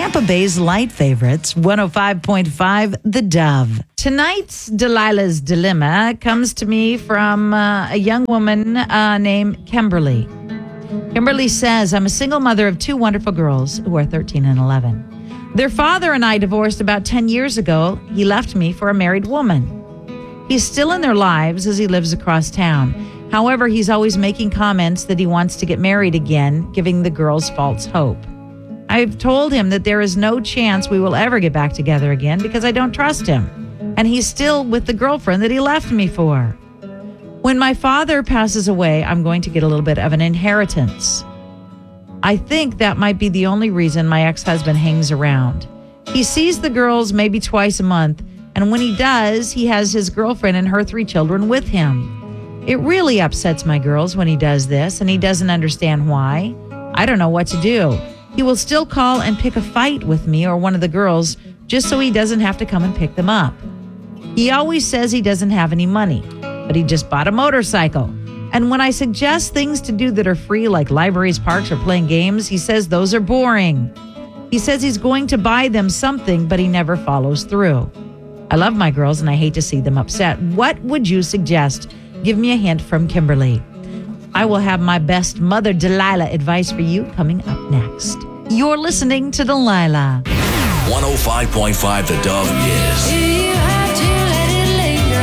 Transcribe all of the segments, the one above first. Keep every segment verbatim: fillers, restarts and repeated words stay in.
Tampa Bay's light favorites, one oh five point five, The Dove. Tonight's Delilah's Dilemma comes to me from uh, a young woman uh, named Kimberly. Kimberly says, I'm a single mother of two wonderful girls who are thirteen and eleven. Their father and I divorced about ten years ago. He left me for a married woman. He's still in their lives as he lives across town. However, he's always making comments that he wants to get married again, giving the girls false hope. I've told him that there is no chance we will ever get back together again because I don't trust him. And he's still with the girlfriend that he left me for. When my father passes away, I'm going to get a little bit of an inheritance. I think that might be the only reason my ex-husband hangs around. He sees the girls maybe twice a month, and when he does, he has his girlfriend and her three children with him. It really upsets my girls when he does this, and he doesn't understand why. I don't know what to do. He will still call and pick a fight with me or one of the girls just so he doesn't have to come and pick them up. He always says he doesn't have any money, but he just bought a motorcycle. And when I suggest things to do that are free, like libraries, parks, or playing games, he says those are boring. He says he's going to buy them something, but he never follows through. I love my girls and I hate to see them upset. What would you suggest? Give me a hint from Kimberly. I will have my best Mother Delilah advice for you coming up next. You're listening to Delilah. one oh five point five The Dove is. You have to let it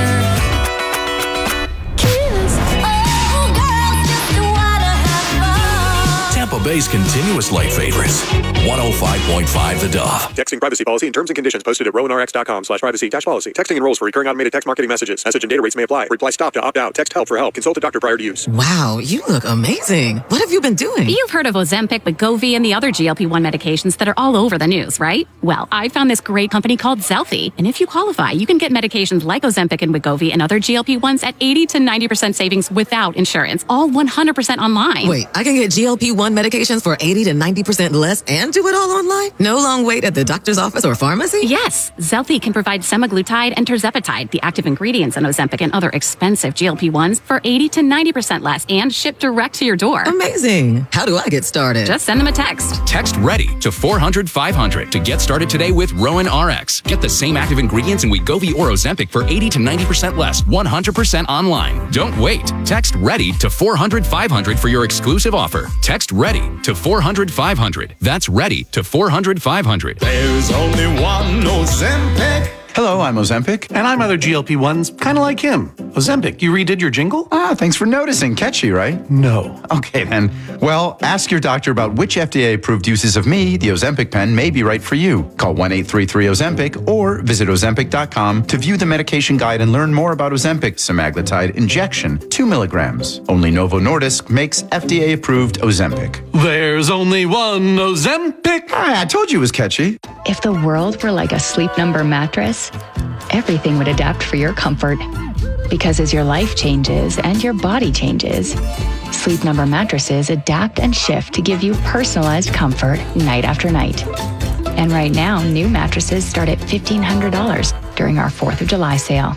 linger. Kiss. Oh, girls just wanna have fun. Tampa Bay's continuous light favorites. one oh five point five The Dove. Texting privacy policy and terms and conditions posted at rowanrx.com slash privacy dash policy. Texting enrolls for recurring automated text marketing messages. Message and data rates may apply. Reply stop to opt out. Text help for help. Consult a doctor prior to use. Wow, you look amazing. What have you been doing? You've heard of Ozempic, Wegovy, and the other G L P one medications that are all over the news, right? Well, I found this great company called Zelfie, and if you qualify, you can get medications like Ozempic and Wegovy and other G L P ones at eighty to ninety percent savings without insurance, all one hundred percent online. Wait, I can get G L P one medications for eighty to ninety percent less and do it all online? No long wait at the doctor's office or pharmacy? Yes, Zelfie can provide semaglutide and tirzepatide, the active ingredients in Ozempic and other expensive G L P ones, for eighty to ninety percent less and shipped direct to your door. Amazing. How do I get started? Just send them a text. Text READY to four hundred five hundred to get started today with Rowan R X. Get the same active ingredients in Wegovy or Ozempic for eighty to ninety percent less, one hundred percent online. Don't wait. Text READY to four hundred five hundred for your exclusive offer. Text READY to four hundred five hundred. That's READY to four hundred five hundred. There's only one Ozempic. Hello, I'm Ozempic, and I'm other G L P ones, kind of like him. Ozempic, you redid your jingle? Ah, thanks for noticing. Catchy, right? No. Okay, then. Well, ask your doctor about which F D A-approved uses of me, the Ozempic pen, may be right for you. Call one eight three three Ozempic or visit ozempic dot com to view the medication guide and learn more about Ozempic semaglutide injection, two milligrams. Only Novo Nordisk makes F D A-approved Ozempic. There's only one Ozempic. Ah, I told you it was catchy. If the world were like a Sleep Number mattress, everything would adapt for your comfort. Because as your life changes and your body changes, Sleep Number mattresses adapt and shift to give you personalized comfort night after night. And right now, new mattresses start at fifteen hundred dollars during our fourth of July sale.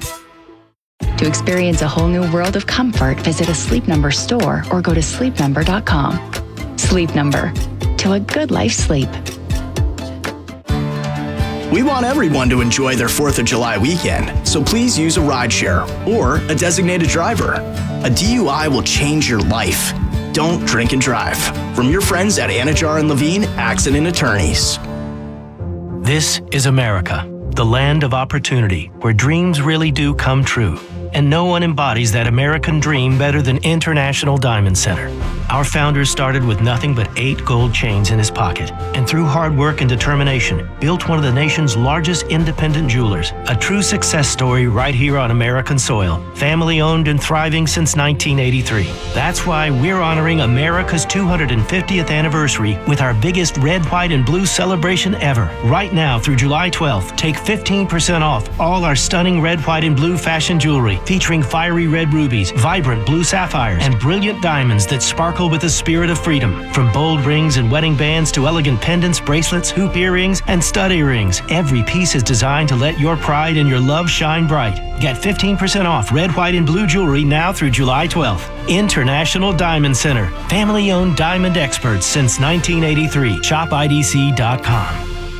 To experience a whole new world of comfort, visit a Sleep Number store or go to sleep number dot com. Sleep Number. To a good life sleep. We want everyone to enjoy their fourth of July weekend, so please use a rideshare or a designated driver. A D U I will change your life. Don't drink and drive. From your friends at Anajar and Levine Accident Attorneys. This is America, the land of opportunity, where dreams really do come true. And no one embodies that American dream better than International Diamond Center. Our founder started with nothing but eight gold chains in his pocket, and through hard work and determination, built one of the nation's largest independent jewelers. A true success story right here on American soil. Family owned and thriving since nineteen eighty-three. That's why we're honoring America's two hundred fiftieth anniversary with our biggest red, white, and blue celebration ever. Right now through July twelfth, take fifteen percent off all our stunning red, white, and blue fashion jewelry, featuring fiery red rubies, vibrant blue sapphires, and brilliant diamonds that sparkle with the spirit of freedom. From bold rings and wedding bands to elegant pendants, bracelets, hoop earrings, and stud earrings, every piece is designed to let your pride and your love shine bright. Get fifteen percent off red, white, and blue jewelry now through July twelfth. International Diamond Center. Family-owned diamond experts since nineteen eighty-three. shop I D C dot com.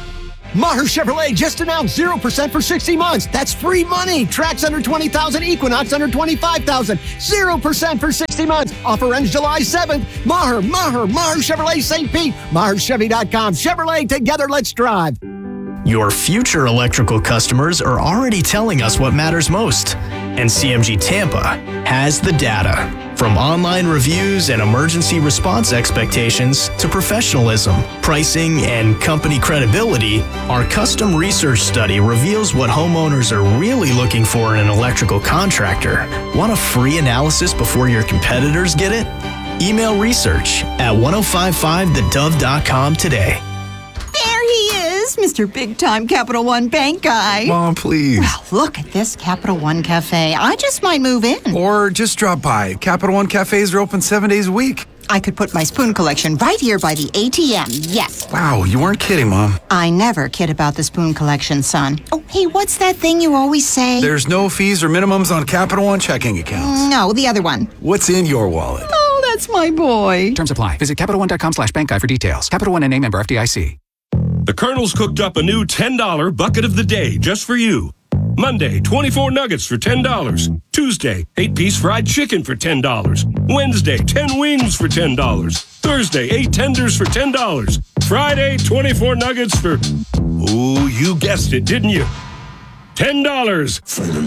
Maher Chevrolet just announced zero percent for sixty months. That's free money. Trax under twenty thousand, Equinox under twenty-five thousand. zero percent for sixty months. Offer ends July seventh. Maher, Maher, Maher Chevrolet Saint Pete. Maher Chevy dot com. Chevrolet, together let's drive. Your future electrical customers are already telling us what matters most. And C M G Tampa has the data. From online reviews and emergency response expectations to professionalism, pricing, and company credibility, our custom research study reveals what homeowners are really looking for in an electrical contractor. Want a free analysis before your competitors get it? Email research at ten fifty-five the dove dot com today. There he is, Mister Big Time Capital One Bank guy. Mom, please. Well, look at this Capital One Cafe. I just might move in. Or just drop by. Capital One cafes are open seven days a week. I could put my spoon collection right here by the A T M, yes. Wow, you weren't kidding, Mom. I never kid about the spoon collection, son. Oh, hey, what's that thing you always say? There's no fees or minimums on Capital One checking accounts. No, the other one. What's in your wallet? Oh, that's my boy. Terms apply. Visit Capital One dot com slash bank guide for details. Capital One N A member F D I C. The Colonel's cooked up a new ten dollar bucket of the day just for you. Monday, twenty-four nuggets for ten dollars. Tuesday, eight-piece fried chicken for ten dollars. Wednesday, ten wings for ten dollars. Thursday, eight tenders for ten dollars. Friday, twenty-four nuggets for... Ooh, you guessed it, didn't you? ten dollars.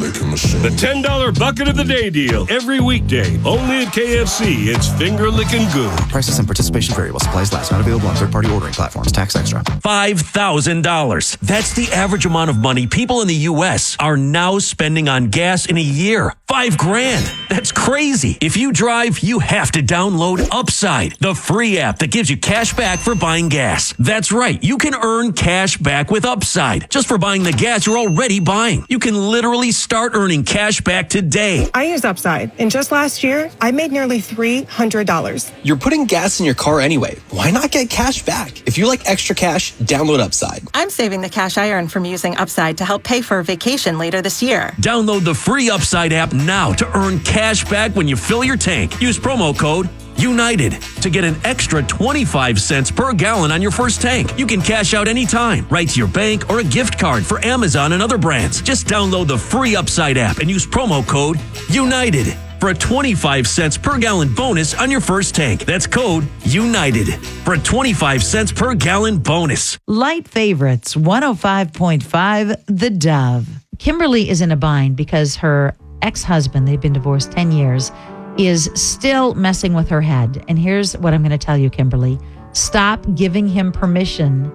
The ten dollar bucket of the day deal. Every weekday. Only at K F C. It's finger-licking good. Prices and participation vary while supplies last. Not available on third-party ordering platforms. Tax extra. five thousand dollars. That's the average amount of money people in the U S are now spending on gas in a year. Five grand. That's crazy. If you drive, you have to download Upside, the free app that gives you cash back for buying gas. That's right. You can earn cash back with Upside just for buying the gas you're already buying. You can literally start earning cash back today. I use Upside, and just last year, I made nearly three hundred dollars. You're putting gas in your car anyway. Why not get cash back? If you like extra cash, download Upside. I'm saving the cash I earn from using Upside to help pay for a vacation later this year. Download the free Upside app now to earn cash back when you fill your tank. Use promo code United to get an extra twenty-five cents per gallon on your first tank. You can cash out anytime, right to your bank or a gift card for Amazon and other brands. Just download the free Upside app and use promo code United for a twenty-five cents per gallon bonus on your first tank. That's code United for a twenty-five cents per gallon bonus. Light favorites, one oh five point five The Dove. Kimberly is in a bind because her ex-husband, they've been divorced ten years, is still messing with her head. And here's what I'm going to tell you, Kimberly. Stop giving him permission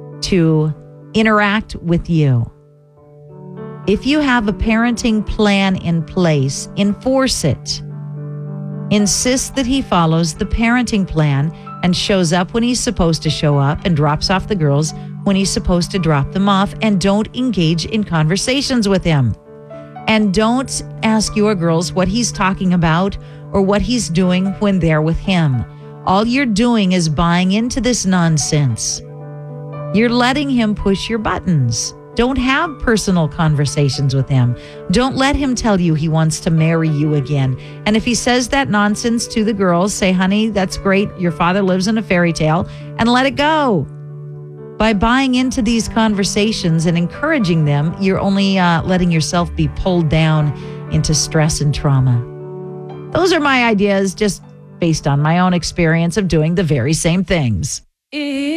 to interact with you. If you have a parenting plan in place, enforce it. Insist that he follows the parenting plan and shows up when he's supposed to show up and drops off the girls when he's supposed to drop them off, and don't engage in conversations with him. And don't ask your girls what he's talking about or what he's doing when they're with him. All you're doing is buying into this nonsense. You're letting him push your buttons. Don't have personal conversations with him. Don't let him tell you he wants to marry you again. And if he says that nonsense to the girls, say, honey, that's great. Your father lives in a fairy tale, and let it go. By buying into these conversations and encouraging them, you're only uh, letting yourself be pulled down into stress and trauma. Those are my ideas, just based on my own experience of doing the very same things.